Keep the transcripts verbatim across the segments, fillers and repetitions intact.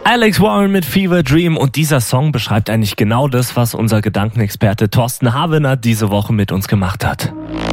Alex Warren mit Fever Dream, und dieser Song beschreibt eigentlich genau das, was unser Gedankenexperte Thorsten Havener diese Woche mit uns gemacht hat.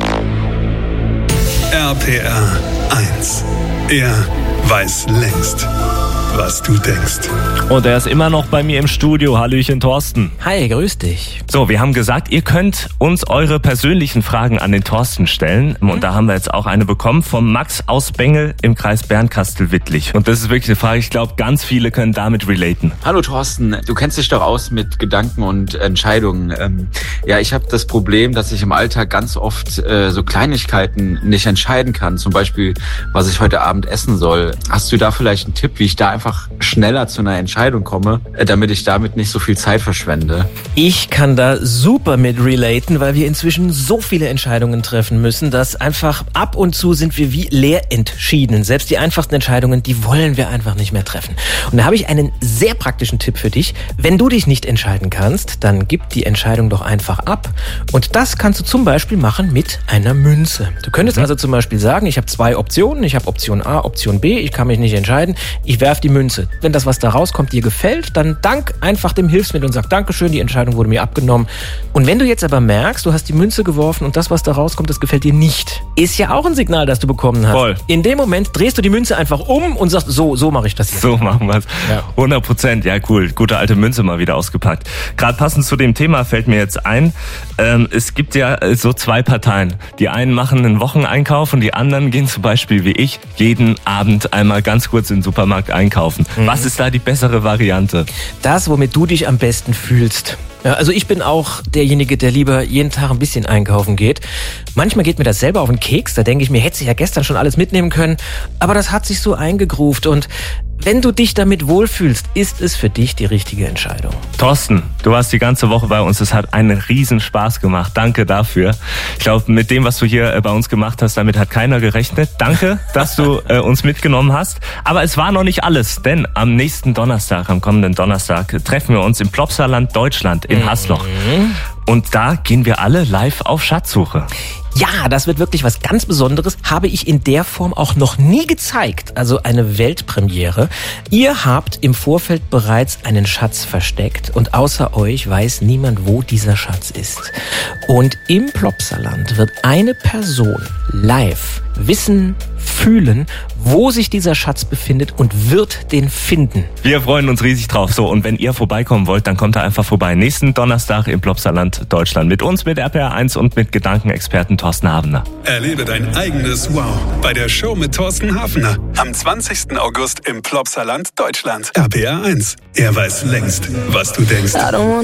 R P R eins. Er weiß längst, was du denkst. Und er ist immer noch bei mir im Studio. Hallöchen, Thorsten. Hi, grüß dich. So, wir haben gesagt, ihr könnt uns eure persönlichen Fragen an den Thorsten stellen. Und da haben wir jetzt auch eine bekommen vom Max aus Bengel im Kreis Bernkastel-Wittlich. Und das ist wirklich eine Frage, ich glaube, ganz viele können damit relaten. Hallo Thorsten, du kennst dich doch aus mit Gedanken und Entscheidungen. Ähm, ja, ich habe das Problem, dass ich im Alltag ganz oft äh, so Kleinigkeiten nicht entscheiden kann. Zum Beispiel, was ich heute Abend essen soll. Hast du da vielleicht einen Tipp, wie ich da einfach schneller zu einer Entscheidung komme, äh, damit ich damit nicht so viel Zeit verschwende? Ich kann da super mit relaten, weil wir inzwischen so viele Entscheidungen treffen müssen, dass einfach ab und zu sind wir wie leer entschieden. Selbst die einfachsten Entscheidungen, die wollen wir einfach nicht mehr treffen. Und da habe ich einen sehr praktischen Tipp für dich. Wenn du dich nicht entscheiden kannst, dann gib die Entscheidung doch einfach ab. Und das kannst du zum Beispiel machen mit einer Münze. Du könntest also zum Beispiel sagen, ich habe zwei Optionen. Ich habe Option A, Option B. Ich kann mich nicht entscheiden. Ich werfe die Münze. Wenn das, was da rauskommt, dir gefällt, dann dank einfach dem Hilfsmittel und sag Dankeschön, die Entscheidung wurde mir abgenommen. Und wenn du jetzt aber merkst, du hast die Münze geworfen und das, was da rauskommt, das gefällt dir nicht, ist ja auch ein Signal, das du bekommen hast. Voll. In dem Moment drehst du die Münze einfach um und sagst, so, so mache ich das jetzt. So machen wir es. Ja. hundert Prozent, ja cool. Gute alte Münze mal wieder ausgepackt. Gerade passend zu dem Thema fällt mir jetzt ein, ähm, es gibt ja so zwei Parteien. Die einen machen einen Wocheneinkauf und die anderen gehen zum Beispiel wie ich jeden Abend einmal ganz kurz in den Supermarkt einkaufen. Mhm. Was ist da die bessere Variante? Das, womit du dich am besten fühlst. Ja, also ich bin auch derjenige, der lieber jeden Tag ein bisschen einkaufen geht. Manchmal geht mir das selber auf den Keks. Da denke ich mir, hätte ich ja gestern schon alles mitnehmen können. Aber das hat sich so eingegruft. Und wenn du dich damit wohlfühlst, ist es für dich die richtige Entscheidung. Thorsten, du warst die ganze Woche bei uns. Es hat einen riesen Spaß gemacht. Danke dafür. Ich glaube, mit dem, was du hier bei uns gemacht hast, damit hat keiner gerechnet. Danke, dass du äh, uns mitgenommen hast. Aber es war noch nicht alles, denn am nächsten Donnerstag, am kommenden Donnerstag, treffen wir uns im Plopsaland Deutschland in Hasloch. Mhm. Und da gehen wir alle live auf Schatzsuche. Ja, das wird wirklich was ganz Besonderes. Habe ich in der Form auch noch nie gezeigt. Also eine Weltpremiere. Ihr habt im Vorfeld bereits einen Schatz versteckt und außer euch weiß niemand, wo dieser Schatz ist. Und im Plopsaland wird eine Person live wissen, fühlen, wo sich dieser Schatz befindet und wird den finden. Wir freuen uns riesig drauf. So, und wenn ihr vorbeikommen wollt, dann kommt da einfach vorbei. Nächsten Donnerstag im Plopsaland Deutschland. Mit uns, mit R P R eins und mit Gedankenexperten Thorsten Havener. Erlebe dein eigenes Wow bei der Show mit Thorsten Havener. Am zwanzigsten August im Plopsaland Deutschland. R P R eins. Er weiß längst, was du denkst.